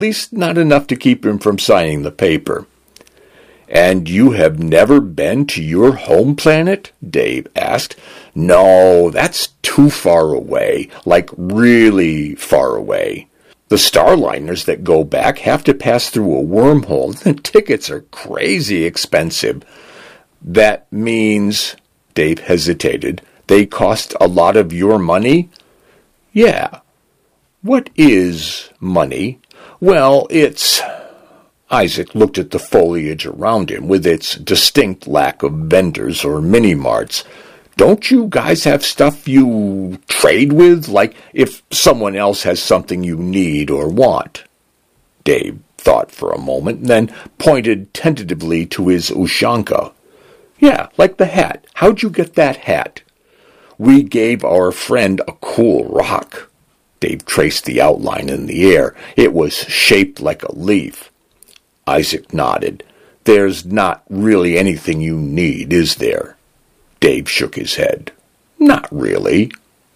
least not enough to keep him from signing the paper. "And you have never been to your home planet?" Dave asked. "No, that's too far away, like really far away. The starliners that go back have to pass through a wormhole. The tickets are crazy expensive." "That means," Dave hesitated, "they cost a lot of your money?" "Yeah." "What is money?" "Well, it's—" Isaac looked at the foliage around him with its distinct lack of vendors or mini-marts. "Don't you guys have stuff you trade with, like if someone else has something you need or want?" Dave thought for a moment, then pointed tentatively to his Ushanka. "Yeah, like the hat. How'd you get that hat?" "We gave our friend a cool rock." Dave traced the outline in the air. It was shaped like a leaf. Isaac nodded. "There's not really anything you need, is there?" Dave shook his head. "Not really."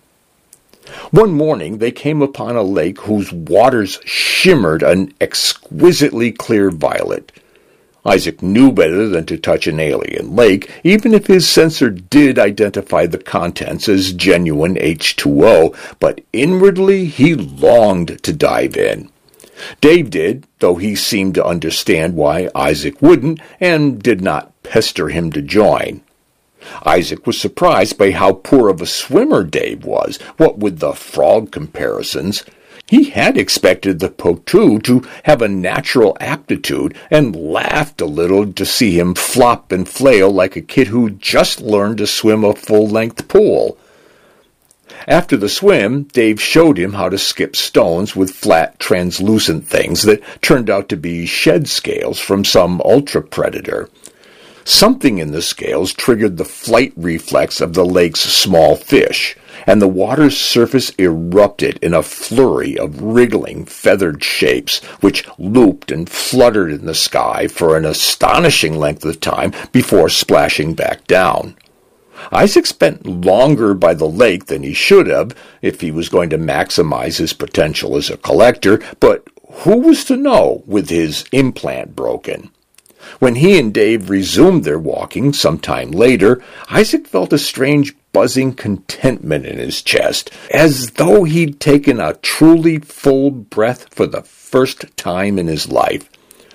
One morning they came upon a lake whose waters shimmered an exquisitely clear violet. Isaac knew better than to touch an alien lake, even if his sensor did identify the contents as genuine H2O, but inwardly he longed to dive in. Dave did, though he seemed to understand why Isaac wouldn't, and did not pester him to join. Isaac was surprised by how poor of a swimmer Dave was, what with the frog comparisons. He had expected the Potu to have a natural aptitude, and laughed a little to see him flop and flail like a kid who just learned to swim a full-length pool. After the swim, Dave showed him how to skip stones with flat, translucent things that turned out to be shed scales from some ultra-predator. Something in the scales triggered the flight reflex of the lake's small fish, and the water's surface erupted in a flurry of wriggling, feathered shapes, which looped and fluttered in the sky for an astonishing length of time before splashing back down. Isaac spent longer by the lake than he should have if he was going to maximize his potential as a collector, but who was to know with his implant broken? When he and Dave resumed their walking some time later, Isaac felt a strange buzzing contentment in his chest, as though he'd taken a truly full breath for the first time in his life.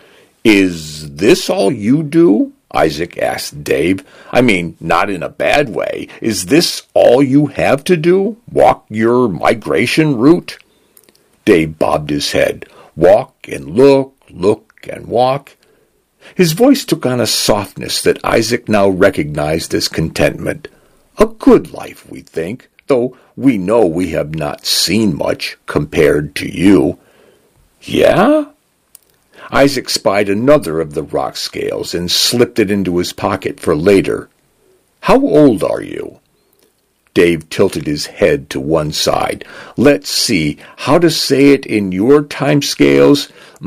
"Is this all you do?" Isaac asked Dave. "I mean, not in a bad way. Is this all you have to do? Walk your migration route?" Dave bobbed his head. "Walk and look, look and walk." His voice took on a softness that Isaac now recognized as contentment. "A good life, we think, though we know we have not seen much compared to you." "Yeah?" Isaac spied another of the rock scales and slipped it into his pocket for later. "How old are you?" Dave tilted his head to one side. "Let's see, how to say it in your time scales?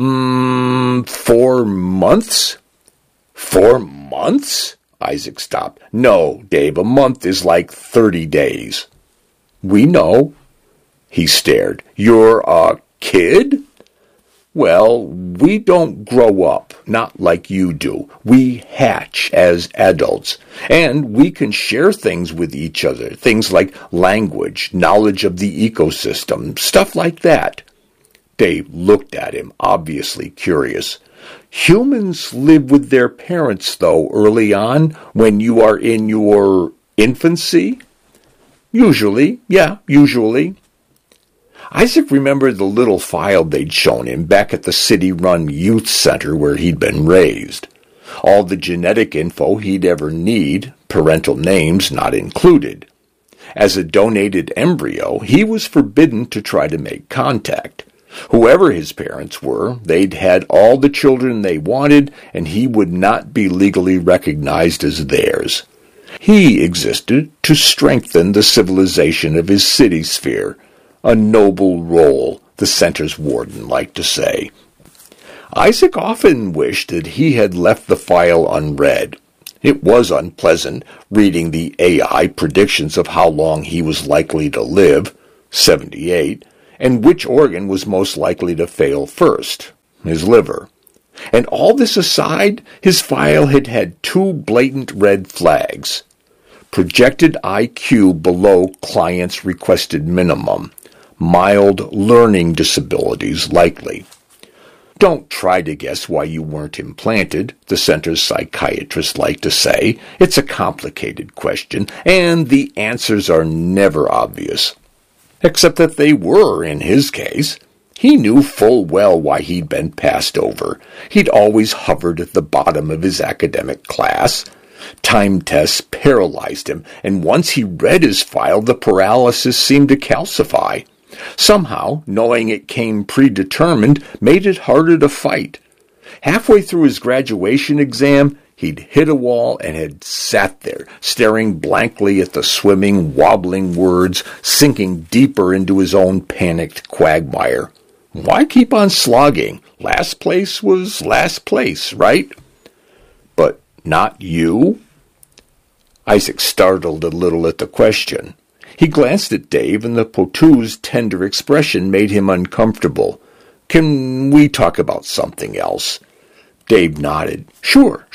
4 months?" "4 months?" Isaac stopped. "No, Dave, a month is like 30 days. "We know." He stared. "You're a kid?" "Well, we don't grow up, not like you do. We hatch as adults, and we can share things with each other, things like language, knowledge of the ecosystem, stuff like that." Dave looked at him, obviously curious. "Humans live with their parents, though, early on, when you are in your infancy?" "Usually, yeah, usually." Isaac remembered the little file they'd shown him back at the city-run youth center where he'd been raised. All the genetic info he'd ever need, parental names not included. As a donated embryo, he was forbidden to try to make contact. Whoever his parents were, they'd had all the children they wanted, and he would not be legally recognized as theirs. He existed to strengthen the civilization of his city sphere, a noble role, the center's warden liked to say. Isaac often wished that he had left the file unread. It was unpleasant, reading the AI predictions of how long he was likely to live, 78, and which organ was most likely to fail first, his liver. And all this aside, his file had had two blatant red flags. Projected IQ below client's requested minimum. Mild learning disabilities likely. Don't try to guess why you weren't implanted, the center's psychiatrists like to say. It's a complicated question, and the answers are never obvious. Except that they were, in his case. He knew full well why he'd been passed over. He'd always hovered at the bottom of his academic class. Time tests paralyzed him, and once he read his file, the paralysis seemed to calcify. Somehow, knowing it came predetermined made it harder to fight. Halfway through his graduation exam, he'd hit a wall and had sat there, staring blankly at the swimming, wobbling words, sinking deeper into his own panicked quagmire. Why keep on slogging? Last place was last place, right? But not you? Isaac startled a little at the question. He glanced at Dave, and the Potoo's tender expression made him uncomfortable. Can we talk about something else? Dave nodded. Sure.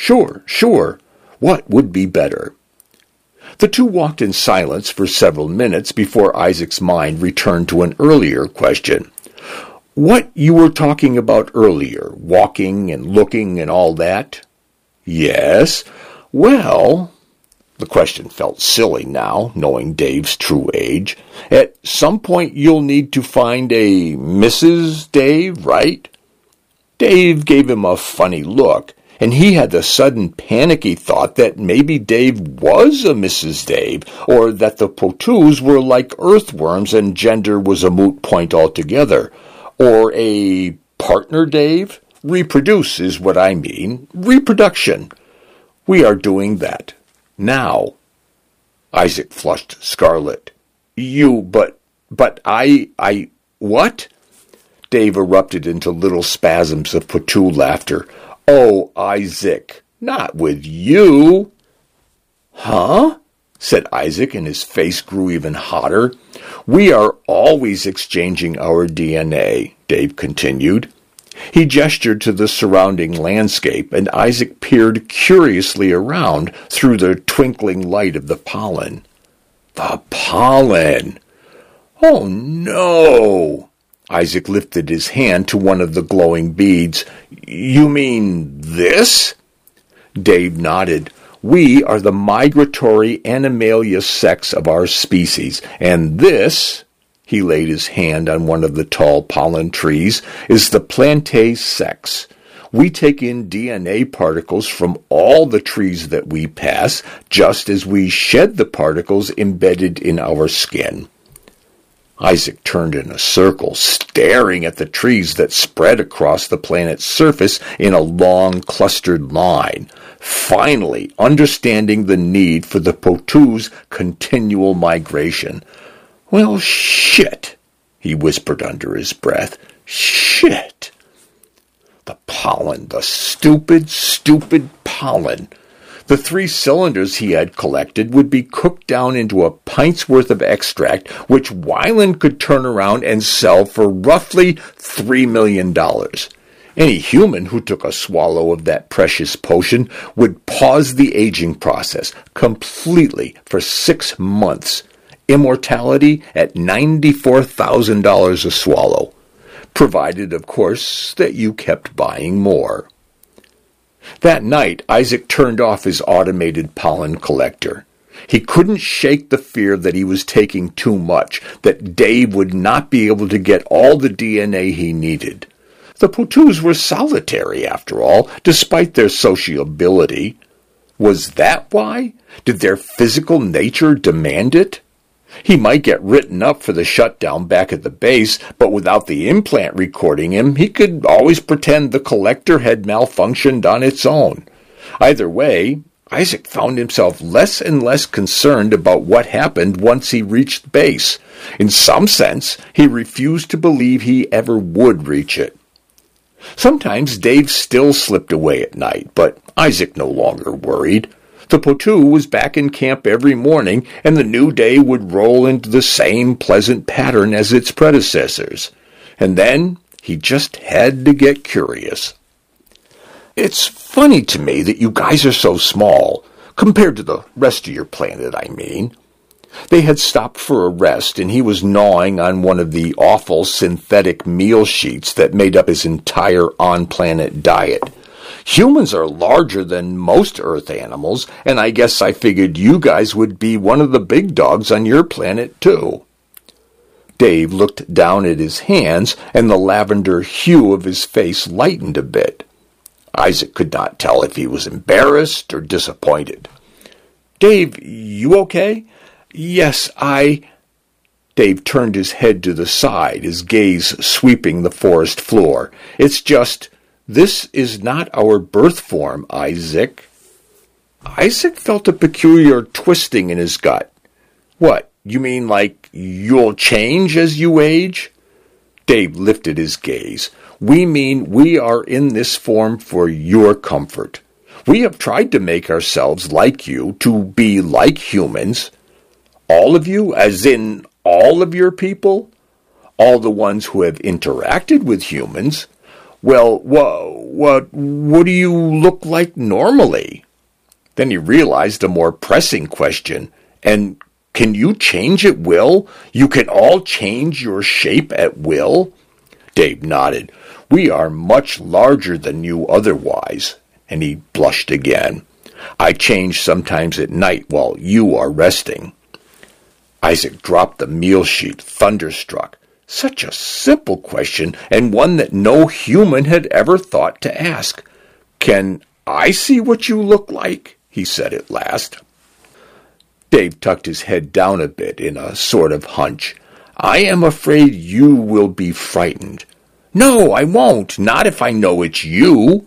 What would be better? The two walked in silence for several minutes before Isaac's mind returned to an earlier question. What you were talking about earlier, walking and looking and all that? Yes. Well... The question felt silly now, knowing Dave's true age. At some point you'll need to find a Mrs. Dave, right? Dave gave him a funny look, and he had the sudden panicky thought that maybe Dave was a Mrs. Dave, or that the Potoos were like earthworms and gender was a moot point altogether. Or a partner Dave? Reproduce is what I mean. Reproduction. We are doing that. Now. Isaac flushed scarlet. But I, what? Dave erupted into little spasms of Potoo laughter. Oh, Isaac, not with you. Huh? Said Isaac, and his face grew even hotter. We are always exchanging our DNA, Dave continued. He gestured to the surrounding landscape, and Isaac peered curiously around through the twinkling light of the pollen. The pollen! Oh, no! Isaac lifted his hand to one of the glowing beads. You mean this? Dave nodded. We are the migratory Animalia sex of our species, and this... He laid his hand on one of the tall pollen trees, is the Plantae sex. We take in DNA particles from all the trees that we pass, just as we shed the particles embedded in our skin. Isaac turned in a circle, staring at the trees that spread across the planet's surface in a long, clustered line, finally understanding the need for the Potoo's continual migration. Well, shit, he whispered under his breath. Shit. The pollen, the stupid pollen. The 3 cylinders he had collected would be cooked down into a pint's worth of extract, which Weiland could turn around and sell for roughly $3 million. Any human who took a swallow of that precious potion would pause the aging process completely for 6 months. Immortality at $94,000 a swallow, provided, of course, that you kept buying more. That night, Isaac turned off his automated pollen collector. He couldn't shake the fear that he was taking too much, that Dave would not be able to get all the DNA he needed. The Potoos were solitary, after all, despite their sociability. Was that why? Did their physical nature demand it? He might get written up for the shutdown back at the base, but without the implant recording him, he could always pretend the collector had malfunctioned on its own. Either way, Isaac found himself less and less concerned about what happened once he reached base. In some sense, he refused to believe he ever would reach it. Sometimes Dave still slipped away at night, but Isaac no longer worried. The Potoo was back in camp every morning, and the new day would roll into the same pleasant pattern as its predecessors. And then, He just had to get curious. It's funny to me that you guys are so small, compared to the rest of your planet, I mean. They had stopped for a rest, and he was gnawing on one of the awful synthetic meal sheets that made up his entire on-planet diet. Humans are larger than most Earth animals, and I guess I figured you guys would be one of the big dogs on your planet, too. Dave looked down at his hands, and the lavender hue of his face lightened a bit. Isaac could not tell if he was embarrassed or disappointed. "Dave, you okay?" "Yes, Dave turned his head to the side, his gaze sweeping the forest floor. "It's just, this is not our birth form, Isaac." Isaac felt a peculiar twisting in his gut. "What, you mean like you'll change as you age?" Dave lifted his gaze. "We mean we are in this form for your comfort. We have tried to make ourselves like you, to be like humans. All of you, as in all of your people? All the ones who have interacted with humans? Well, what do you look like normally?" Then he realized a more pressing question. "And can you change at will? You can all change your shape at will?" Dave nodded. "We are much larger than you otherwise," and he blushed again. "I change sometimes at night while you are resting." Isaac dropped the meal sheet, thunderstruck. Such a simple question, and one that no human had ever thought to ask. "Can I see what you look like?" he said at last. Dave tucked his head down a bit in a sort of hunch. "I am afraid you will be frightened." "No, I won't, not if I know it's you."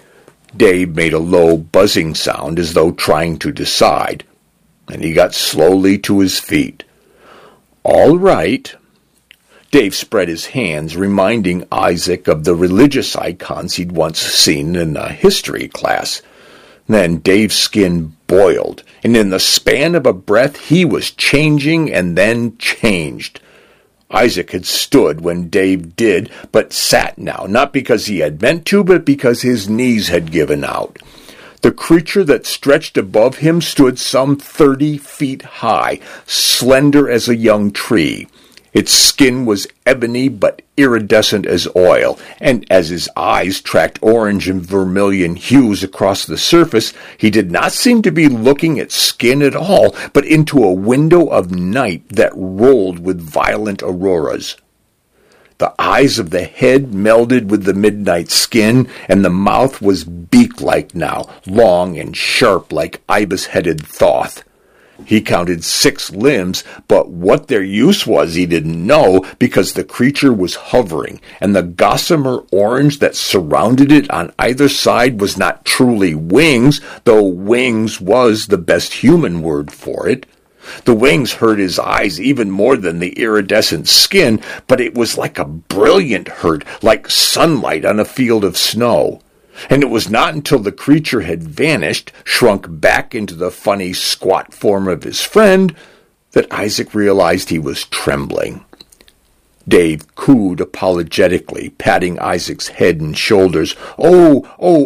Dave made a low buzzing sound as though trying to decide, and he got slowly to his feet. "All right." Dave spread his hands, reminding Isaac of the religious icons he'd once seen in a history class. Then Dave's skin boiled, and in the span of a breath he was changing and then changed. Isaac had stood when Dave did, but sat now, not because he had meant to, but because his knees had given out. The creature that stretched above him stood some 30 feet high, slender as a young tree. Its skin was ebony but iridescent as oil, and as his eyes tracked orange and vermilion hues across the surface, he did not seem to be looking at skin at all, but into a window of night that rolled with violent auroras. The eyes of the head melded with the midnight skin, and the mouth was beak-like now, long and sharp like ibis-headed Thoth. He counted 6 limbs, but what their use was he didn't know, because the creature was hovering, and the gossamer orange that surrounded it on either side was not truly wings, though wings was the best human word for it. The wings hurt his eyes even more than the iridescent skin, but it was like a brilliant hurt, like sunlight on a field of snow. And it was not until the creature had vanished, shrunk back into the funny squat form of his friend, that Isaac realized he was trembling. Dave cooed apologetically, patting Isaac's head and shoulders. Oh,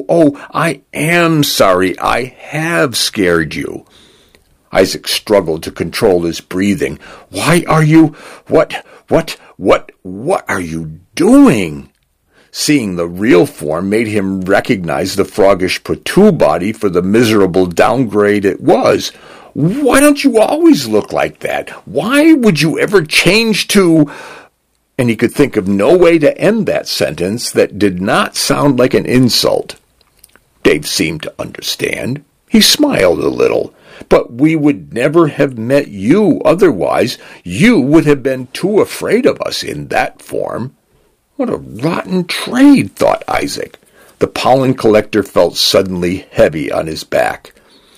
I am sorry. I have scared you." Isaac struggled to control his breathing. "Why are you... What are you doing?" Seeing the real form made him recognize the froggish Patu body for the miserable downgrade it was. "Why don't you always look like that? Why would you ever change to—" And he could think of no way to end that sentence that did not sound like an insult. Dave seemed to understand. He smiled a little. "But we would never have met you otherwise. You would have been too afraid of us in that form." What a rotten trade, thought Isaac. The pollen collector felt suddenly heavy on his back.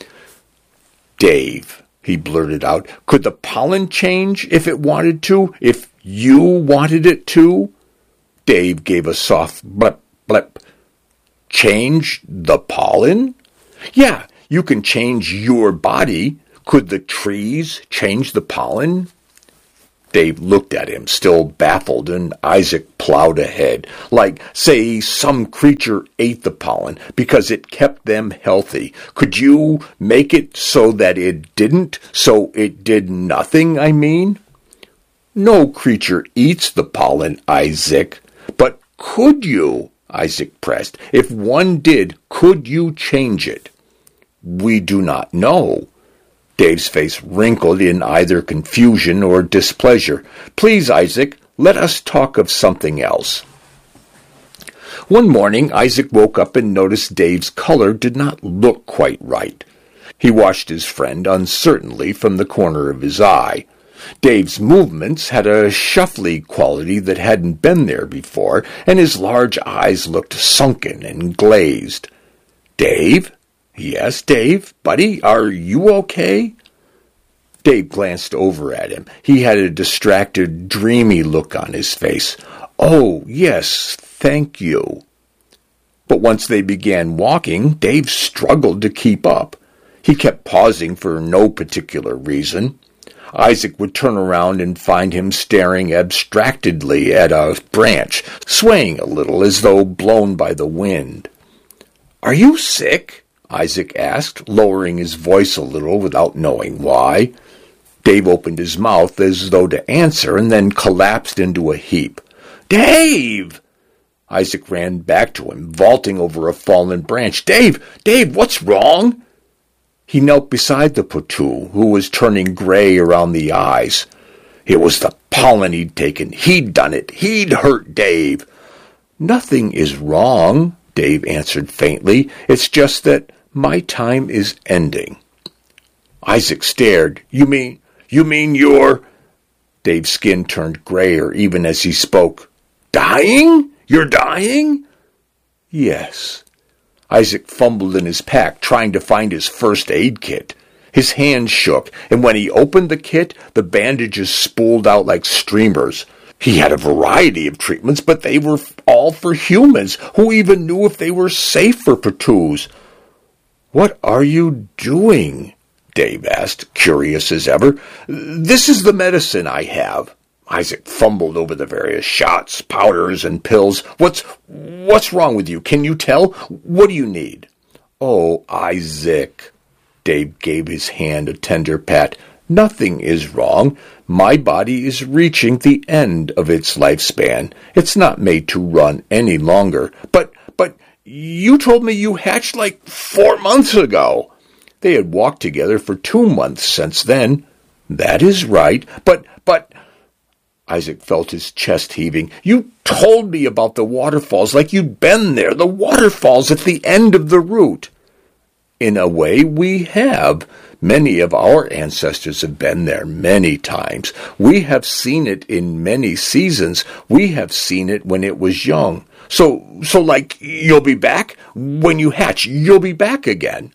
"Dave," he blurted out, "could the pollen change if it wanted to? If you wanted it to?" Dave gave a soft blip, blip. "Change the pollen?" "Yeah, you can change your body. Could the trees change the pollen?" Dave looked at him, still baffled, and Isaac plowed ahead, like, say, some creature ate the pollen because it kept them healthy. Could you make it so that it didn't, so it did nothing, I mean? No creature eats the pollen, Isaac. But could you, Isaac pressed, if one did, could you change it? We do not know. Dave's face wrinkled in either confusion or displeasure. Please, Isaac, let us talk of something else. One morning, Isaac woke up and noticed Dave's color did not look quite right. He watched his friend uncertainly from the corner of his eye. Dave's movements had a shuffly quality that hadn't been there before, and his large eyes looked sunken and glazed. Dave? Yes, Dave, buddy, are you okay? Dave glanced over at him. He had a distracted, dreamy look on his face. Oh, yes, thank you. But once they began walking, Dave struggled to keep up. He kept pausing for no particular reason. Isaac would turn around and find him staring abstractedly at a branch, swaying a little as though blown by the wind. Are you sick? Isaac asked, lowering his voice a little without knowing why. Dave opened his mouth as though to answer and then collapsed into a heap. Dave! Isaac ran back to him, vaulting over a fallen branch. Dave! What's wrong? He knelt beside the Patu, who was turning gray around the eyes. It was the pollen he'd taken. He'd done it. He'd hurt Dave. Nothing is wrong, Dave answered faintly. It's just that my time is ending. Isaac stared. You mean you're... Dave's skin turned grayer even as he spoke. Dying? You're dying? Yes. Isaac fumbled in his pack, trying to find his first aid kit. His hand shook, and when he opened the kit, the bandages spooled out like streamers. He had a variety of treatments, but they were all for humans. Who even knew if they were safe for Patus? What are you doing? Dave asked, curious as ever. This is the medicine I have. Isaac fumbled over the various shots, powders, and pills. What's wrong with you? Can you tell? What do you need? Oh, Isaac. Dave gave his hand a tender pat. Nothing is wrong. My body is reaching the end of its lifespan. It's not made to run any longer. But you told me you hatched like 4 months ago. They had walked together for 2 months since then. That is right. But... Isaac felt his chest heaving. You told me about the waterfalls like you'd been there. The waterfalls at the end of the route. In a way, we have. Many of our ancestors have been there many times. We have seen it in many seasons. We have seen it when it was young. So like, you'll be back? When you hatch, you'll be back again.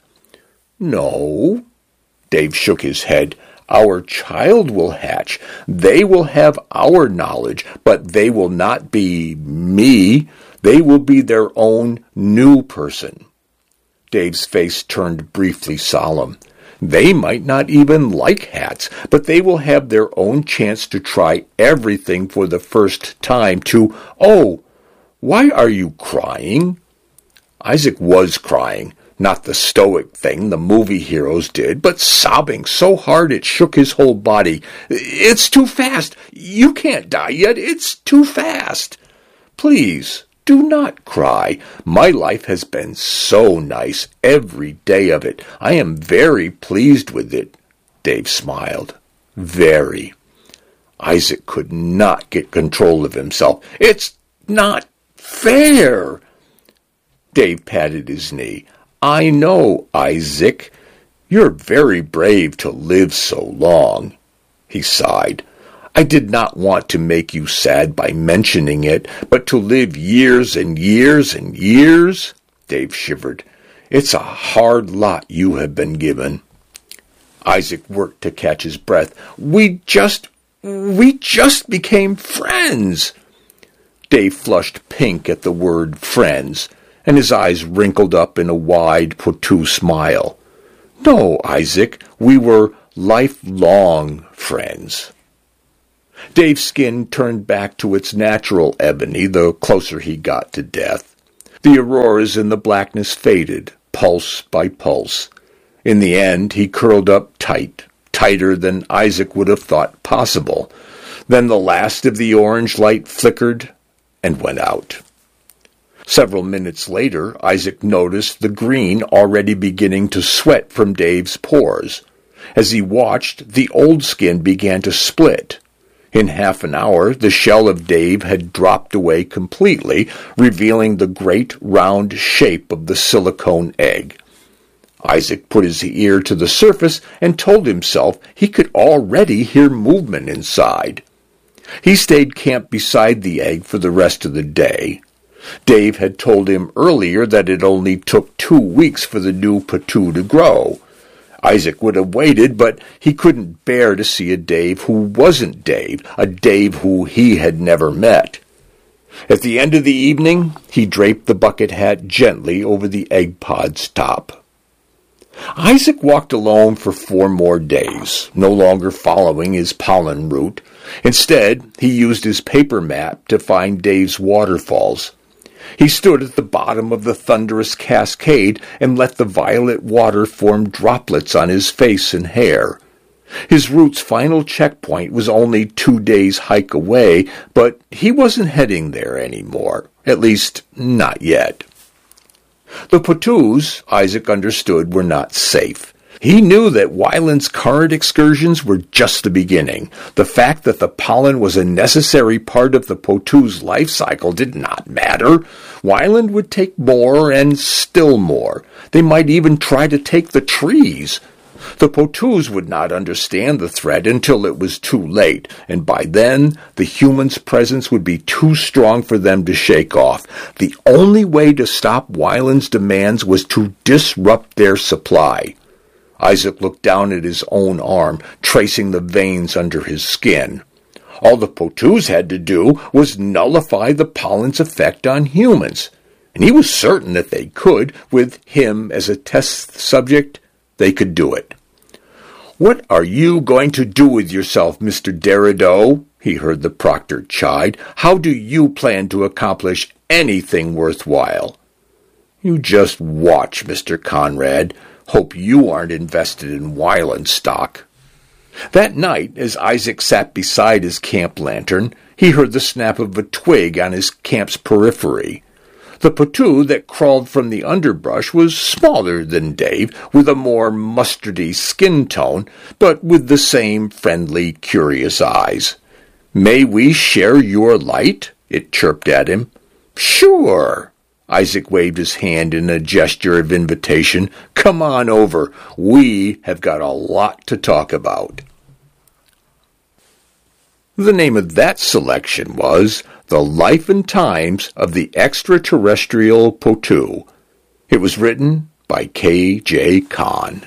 No. Dave shook his head. Our child will hatch. They will have our knowledge, but they will not be me. They will be their own new person. Dave's face turned briefly solemn. They might not even like hats, but they will have their own chance to try everything for the first time to... Oh, why are you crying? Isaac was crying. Not the stoic thing the movie heroes did, but sobbing so hard it shook his whole body. It's too fast. You can't die yet. It's too fast. Please, do not cry. My life has been so nice, every day of it. I am very pleased with it. Dave smiled. Very. Isaac could not get control of himself. It's not fair. Dave patted his knee. I know, Isaac. You're very brave to live so long. He sighed. I did not want to make you sad by mentioning it, but to live years and years and years? Dave shivered. It's a hard lot you have been given. Isaac worked to catch his breath. We just became friends. Dave flushed pink at the word friends, and his eyes wrinkled up in a wide Patu smile. No, Isaac, we were lifelong friends. Dave's skin turned back to its natural ebony the closer he got to death. The auroras in the blackness faded, pulse by pulse. In the end, he curled up tight, tighter than Isaac would have thought possible. Then the last of the orange light flickered and went out. Several minutes later, Isaac noticed the green already beginning to sweat from Dave's pores. As he watched, the old skin began to split. In half an hour, the shell of Dave had dropped away completely, revealing the great round shape of the silicone egg. Isaac put his ear to the surface and told himself he could already hear movement inside. He stayed camped beside the egg for the rest of the day. Dave had told him earlier that it only took 2 weeks for the new Patu to grow. Isaac would have waited, but he couldn't bear to see a Dave who wasn't Dave, a Dave who he had never met. At the end of the evening, he draped the bucket hat gently over the egg pod's top. Isaac walked alone for 4 more days, no longer following his pollen route. Instead, he used his paper map to find Dave's waterfalls. He stood at the bottom of the thunderous cascade and let the violet water form droplets on his face and hair. His route's final checkpoint was only 2 days' hike away, but he wasn't heading there anymore, at least not yet. The Patus, Isaac understood, were not safe. He knew that Wyland's current excursions were just the beginning. The fact that the pollen was a necessary part of the Patu's life cycle did not matter. Wyland would take more and still more. They might even try to take the trees. The Patus would not understand the threat until it was too late, and by then the human's presence would be too strong for them to shake off. The only way to stop Wyland's demands was to disrupt their supply. Isaac looked down at his own arm, tracing the veins under his skin. All the Patus had to do was nullify the pollen's effect on humans, and he was certain that they could. With him as a test subject, they could do it. "What are you going to do with yourself, Mr. Derideau?" he heard the proctor chide. "How do you plan to accomplish anything worthwhile?" "You just watch, Mr. Conrad. Hope you aren't invested in Wyland stock." That night, as Isaac sat beside his camp lantern, he heard the snap of a twig on his camp's periphery. The Patu that crawled from the underbrush was smaller than Dave, with a more mustardy skin tone, but with the same friendly, curious eyes. "May we share your light?" it chirped at him. "Sure." Isaac waved his hand in a gesture of invitation. "Come on over. We have got a lot to talk about." The name of that selection was The Life and Times of the Extraterrestrial Patu. It was written by K.J. Kahn.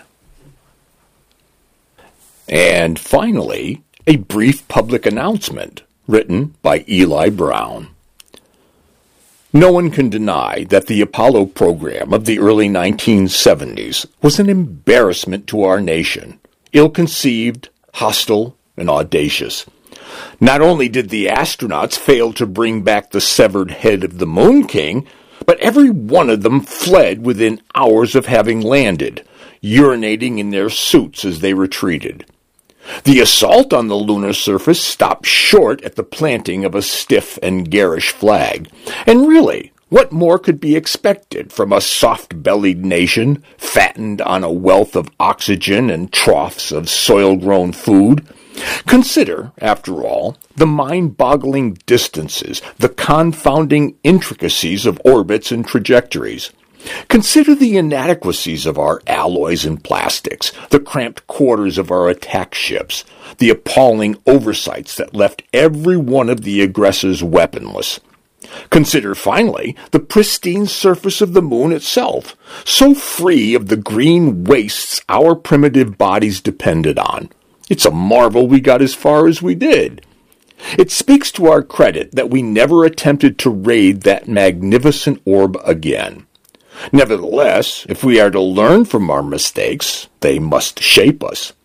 And finally, a brief public announcement written by Eli Brown. No one can deny that the Apollo program of the early 1970s was an embarrassment to our nation, ill-conceived, hostile, and audacious. Not only did the astronauts fail to bring back the severed head of the Moon King, but every one of them fled within hours of having landed, urinating in their suits as they retreated. The assault on the lunar surface stopped short at the planting of a stiff and garish flag. And really, what more could be expected from a soft-bellied nation, fattened on a wealth of oxygen and troughs of soil-grown food? Consider, after all, the mind-boggling distances, the confounding intricacies of orbits and trajectories. Consider the inadequacies of our alloys and plastics, the cramped quarters of our attack ships, the appalling oversights that left every one of the aggressors weaponless. Consider, finally, the pristine surface of the moon itself, so free of the green wastes our primitive bodies depended on. It's a marvel we got as far as we did. It speaks to our credit that we never attempted to raid that magnificent orb again. Nevertheless, if we are to learn from our mistakes, they must shape us.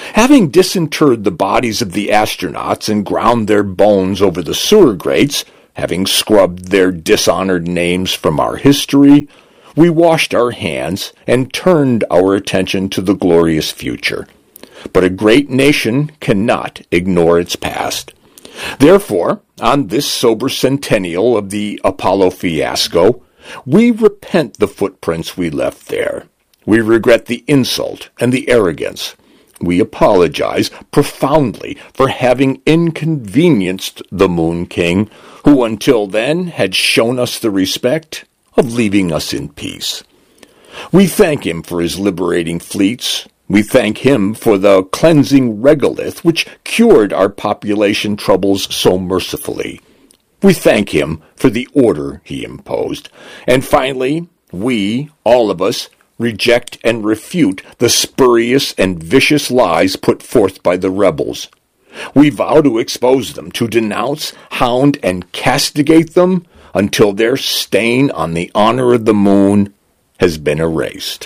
Having disinterred the bodies of the astronauts and ground their bones over the sewer grates, having scrubbed their dishonored names from our history, we washed our hands and turned our attention to the glorious future. But a great nation cannot ignore its past. Therefore, on this sober centennial of the Apollo fiasco, we repent the footprints we left there. We regret the insult and the arrogance. We apologize profoundly for having inconvenienced the Moon King, who until then had shown us the respect of leaving us in peace. We thank him for his liberating fleets. We thank him for the cleansing regolith which cured our population troubles so mercifully. We thank him for the order he imposed. And finally, we, all of us, reject and refute the spurious and vicious lies put forth by the rebels. We vow to expose them, to denounce, hound, and castigate them until their stain on the honor of the moon has been erased.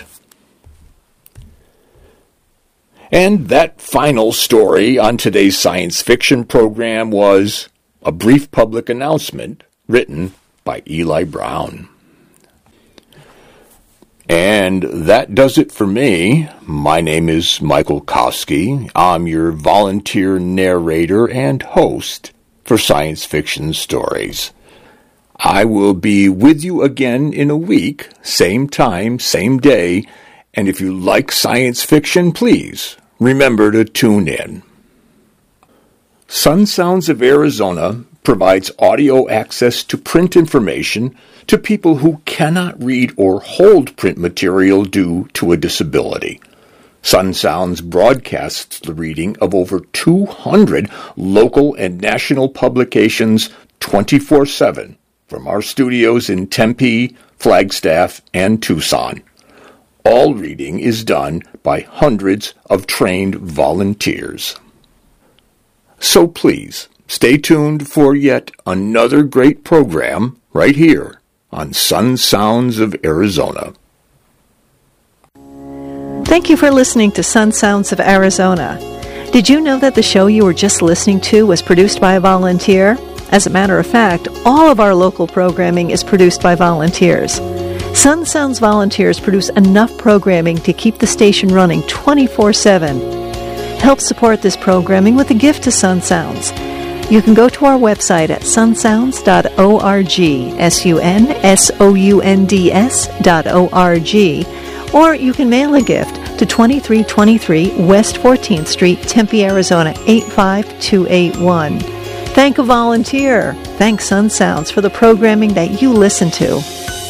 And that final story on today's science fiction program was a brief public announcement written by Eli Brown. And that does it for me. My name is Michael Kosky. I'm your volunteer narrator and host for Science Fiction Stories. I will be with you again in a week, same time, same day, and if you like science fiction, please remember to tune in. Sun Sounds of Arizona provides audio access to print information to people who cannot read or hold print material due to a disability. Sun Sounds broadcasts the reading of over 200 local and national publications 24/7 from our studios in Tempe, Flagstaff, and Tucson. All reading is done by hundreds of trained volunteers. So please, stay tuned for yet another great program right here on Sun Sounds of Arizona. Thank you for listening to Sun Sounds of Arizona. Did you know that the show you were just listening to was produced by a volunteer? As a matter of fact, all of our local programming is produced by volunteers. Sun Sounds volunteers produce enough programming to keep the station running 24/7. Help support this programming with a gift to Sun Sounds. You can go to our website at sunsounds.org, sunsounds.org, or you can mail a gift to 2323 West 14th Street, Tempe, Arizona 85281. Thank a volunteer. Thank Sun Sounds for the programming that you listen to.